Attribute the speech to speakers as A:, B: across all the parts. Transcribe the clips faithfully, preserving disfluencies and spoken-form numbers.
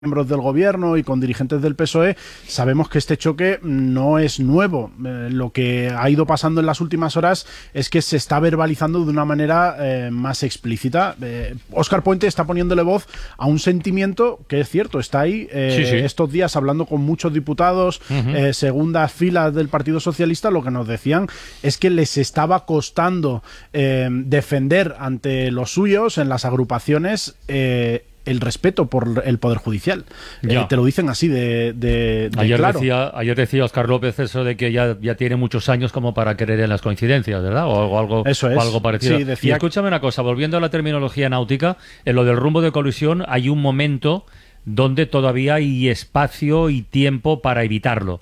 A: miembros del gobierno y con dirigentes del P S O E, sabemos que este choque no es nuevo. Eh, lo que ha ido pasando en las últimas horas es que se está verbalizando de una manera eh, más explícita. Eh, Óscar Puente está poniéndole voz a un sentimiento que es cierto, está ahí eh, sí, sí. estos días hablando con muchos diputados, uh-huh. eh, segundas filas del Partido Socialista. Lo que nos decían es que les estaba costando eh, defender ante los suyos en las agrupaciones eh, el respeto por el Poder Judicial. Eh, te lo dicen así de, de, de
B: ayer
A: claro.
B: Decía, ayer decía Óscar López eso de que ya, ya tiene muchos años como para creer en las coincidencias, ¿verdad? O, o, algo,
A: eso es.
B: o algo parecido.
A: Sí, decía...
B: Y escúchame una cosa, volviendo a la terminología náutica, en lo del rumbo de colisión hay un momento donde todavía hay espacio y tiempo para evitarlo.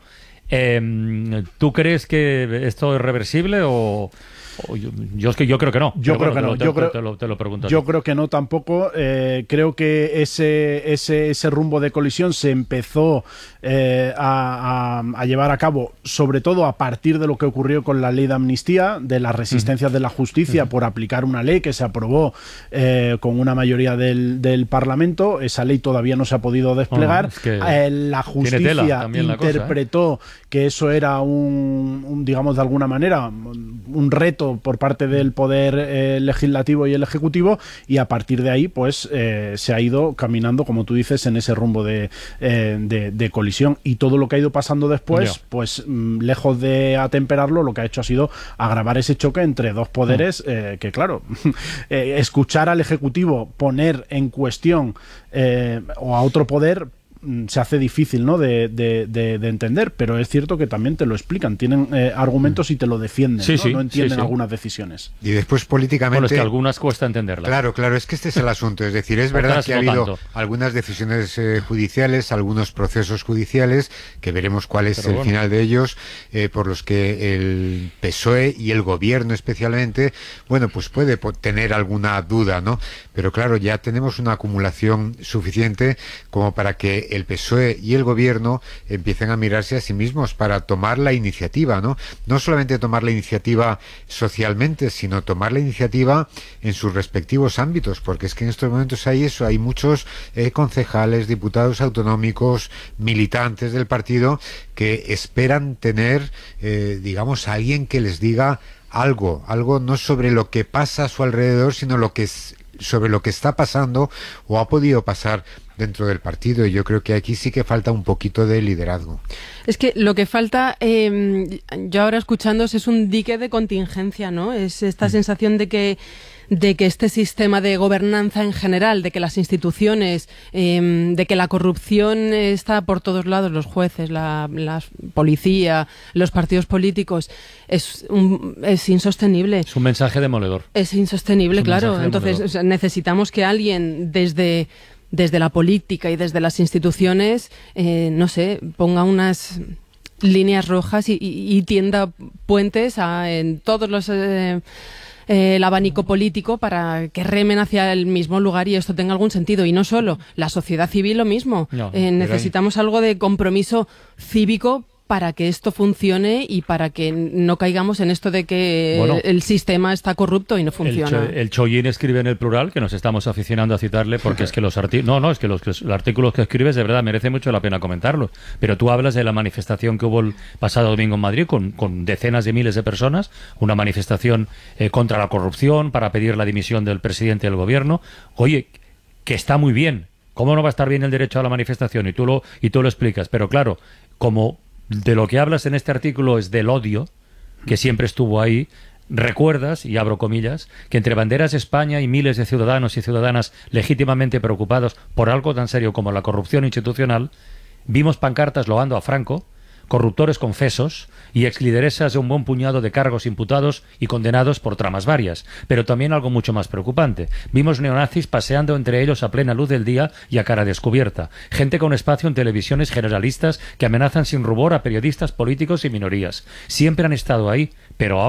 B: Eh, ¿Tú crees que esto es reversible o...? Yo, yo es que yo creo que no.
A: Yo creo
B: bueno,
A: que no.
B: Te,
A: yo
B: te,
A: creo,
B: te, lo, te lo pregunto.
A: Yo creo que no tampoco. Eh, creo que ese, ese, ese rumbo de colisión se empezó eh, a, a, a llevar a cabo, sobre todo a partir de lo que ocurrió con la ley de amnistía, de las resistencias uh-huh. de la justicia uh-huh. por aplicar una ley que se aprobó eh, con una mayoría del, del Parlamento. Esa ley todavía no se ha podido desplegar. Oh, es que eh, la justicia interpretó cosa, ¿eh? que eso era un, un, digamos, de alguna manera, un reto por parte del poder eh, legislativo y el ejecutivo, y a partir de ahí pues eh, se ha ido caminando, como tú dices, en ese rumbo de, eh, de, de colisión, y todo lo que ha ido pasando después yeah. pues mm, lejos de atemperarlo, lo que ha hecho ha sido agravar ese choque entre dos poderes mm. eh, que claro, eh, escuchar al ejecutivo poner en cuestión eh, o a otro poder se hace difícil, ¿no? de, de, de, de entender, pero es cierto que también te lo explican, tienen eh, argumentos y te lo defienden,
B: sí,
A: ¿no?
B: Sí,
A: no entienden
B: sí, sí.
A: algunas decisiones.
C: Y después políticamente...
B: Bueno, es que algunas cuesta entenderlas.
C: Claro, claro, es que este es el asunto, es decir, es verdad que ha habido tanto. algunas decisiones eh, judiciales, algunos procesos judiciales, que veremos cuál es pero el bueno. final de ellos, eh, por los que el P S O E y el gobierno especialmente, bueno, pues puede tener alguna duda, ¿no? Pero claro, ya tenemos una acumulación suficiente como para que el P S O E y el gobierno empiecen a mirarse a sí mismos para tomar la iniciativa, ¿no? No solamente tomar la iniciativa socialmente, sino tomar la iniciativa en sus respectivos ámbitos, porque es que en estos momentos hay eso, hay muchos eh, concejales, diputados autonómicos, militantes del partido que esperan tener, eh, digamos, a alguien que les diga algo, algo no sobre lo que pasa a su alrededor, sino lo que es, sobre lo que está pasando o ha podido pasar dentro del partido, y yo creo que aquí sí que falta un poquito de liderazgo.
D: Es que lo que falta, eh, yo ahora escuchándos, es un dique de contingencia, ¿no? Es esta mm. sensación de que de que este sistema de gobernanza en general, de que las instituciones, eh, de que la corrupción está por todos lados, los jueces, la, la policía, los partidos políticos, es, un, es insostenible.
B: Es un mensaje demoledor.
D: Es insostenible, es claro. Entonces, o sea, necesitamos que alguien desde... desde la política y desde las instituciones, eh, no sé, ponga unas líneas rojas y, y, y tienda puentes a, en todos los... Eh, eh, el abanico político para que remen hacia el mismo lugar y esto tenga algún sentido. Y no solo, la sociedad civil lo mismo. No, eh, necesitamos hay... algo de compromiso cívico para que esto funcione y para que no caigamos en esto de que bueno, el sistema está corrupto y no funciona.
B: El, el Chollín escribe en El Plural, que nos estamos aficionando a citarle, porque es que los artículos... No, no, es que los, los artículos que escribes de verdad merece mucho la pena comentarlos. Pero tú hablas de la manifestación que hubo el pasado domingo en Madrid con, con decenas de miles de personas, una manifestación eh, contra la corrupción, para pedir la dimisión del presidente del gobierno. Oye, que está muy bien. ¿Cómo no va a estar bien el derecho a la manifestación? Y tú lo, y tú lo explicas. Pero claro, como... de lo que hablas en este artículo es del odio, que siempre estuvo ahí, recuerdas, y abro comillas, que entre banderas de España y miles de ciudadanos y ciudadanas legítimamente preocupados por algo tan serio como la corrupción institucional, vimos pancartas loando a Franco, corruptores confesos y exlideresas de un buen puñado de cargos imputados y condenados por tramas varias. Pero también algo mucho más preocupante. Vimos neonazis paseando entre ellos a plena luz del día y a cara descubierta. Gente con espacio en televisiones generalistas que amenazan sin rubor a periodistas, políticos y minorías. Siempre han estado ahí, pero ahora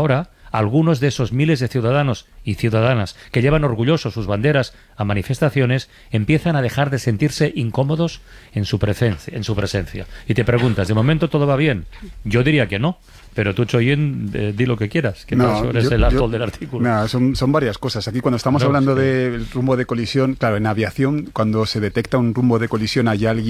B: algunos de esos miles de ciudadanos y ciudadanas que llevan orgullosos sus banderas a manifestaciones empiezan a dejar de sentirse incómodos en su presencia, en su presencia. Y te preguntas, ¿de momento todo va bien? Yo diría que no. Pero tú, Choyín, eh, di lo que quieras, que no, eres yo, el autor del artículo.
E: No, son, son varias cosas. Aquí cuando estamos no, hablando sí. del rumbo de colisión, claro, en aviación, cuando se detecta un rumbo de colisión hay alguien